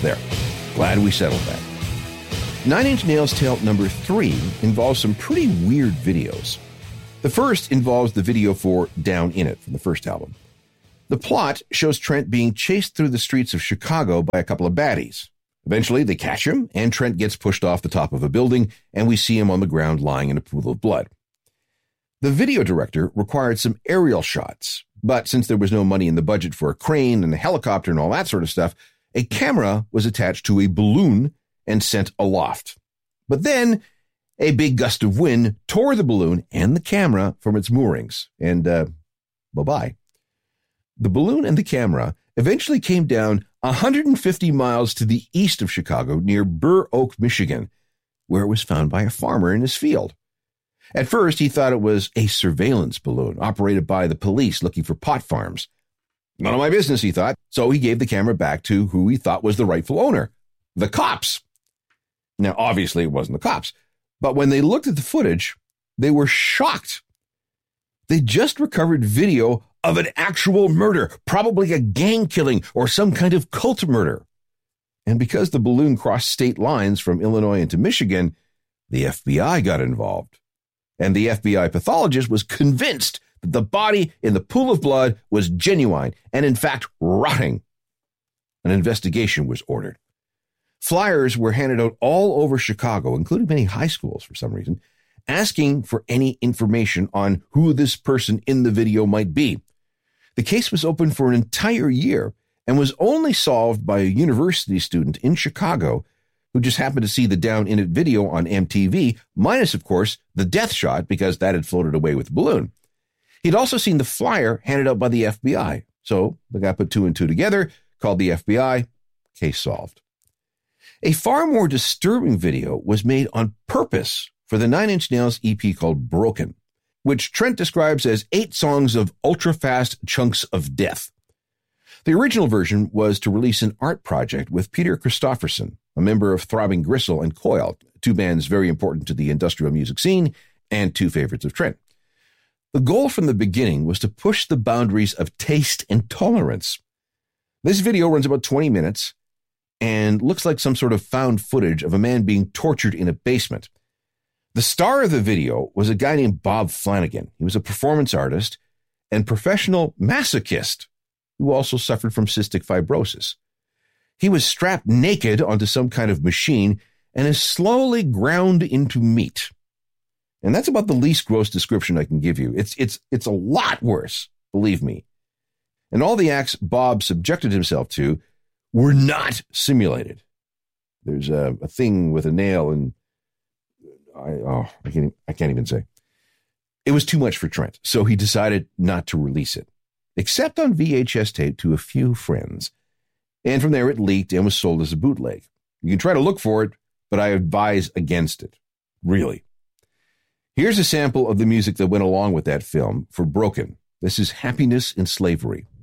There. Glad we settled that. Nine Inch Nails' tale number 3 involves some pretty weird videos. The first involves the video for Down In It from the first album. The plot shows Trent being chased through the streets of Chicago by a couple of baddies. Eventually, they catch him, and Trent gets pushed off the top of a building, and we see him on the ground lying in a pool of blood. The video director required some aerial shots, but since there was no money in the budget for a crane and a helicopter and all that sort of stuff, a camera was attached to a balloon and sent aloft. But then a big gust of wind tore the balloon and the camera from its moorings, and bye-bye. The balloon and the camera eventually came down 150 miles to the east of Chicago near Burr Oak, Michigan, where it was found by a farmer in his field. At first, he thought it was a surveillance balloon operated by the police looking for pot farms. None of my business, he thought, so he gave the camera back to who he thought was the rightful owner, the cops. Now, obviously, it wasn't the cops, but when they looked at the footage, they were shocked. They just recovered video of an actual murder, probably a gang killing or some kind of cult murder. And because the balloon crossed state lines from Illinois into Michigan, the FBI got involved. And the FBI pathologist was convinced that the body in the pool of blood was genuine and, in fact, rotting. An investigation was ordered. Flyers were handed out all over Chicago, including many high schools for some reason, asking for any information on who this person in the video might be. The case was open for an entire year and was only solved by a university student in Chicago who just happened to see the Down In It video on MTV, minus, of course, the death shot because that had floated away with the balloon. He'd also seen the flyer handed out by the FBI. So the guy put 2 and 2 together, called the FBI, case solved. A far more disturbing video was made on purpose for the Nine Inch Nails EP called Broken, which Trent describes as 8 songs of ultra-fast chunks of death. The original version was to release an art project with Peter Christopherson, a member of Throbbing Gristle and Coil, 2 bands very important to the industrial music scene and 2 favorites of Trent. The goal from the beginning was to push the boundaries of taste and tolerance. This video runs about 20 minutes and looks like some sort of found footage of a man being tortured in a basement. The star of the video was a guy named Bob Flanagan. He was a performance artist and professional masochist who also suffered from cystic fibrosis. He was strapped naked onto some kind of machine and is slowly ground into meat. And that's about the least gross description I can give you. It's a lot worse, believe me. And all the acts Bob subjected himself to were not simulated. There's a thing with a nail and I can't even say. It was too much for Trent, so he decided not to release it, except on VHS tape to a few friends. And from there, it leaked and was sold as a bootleg. You can try to look for it, but I advise against it. Really. Here's a sample of the music that went along with that film for Broken. This is Happiness in Slavery.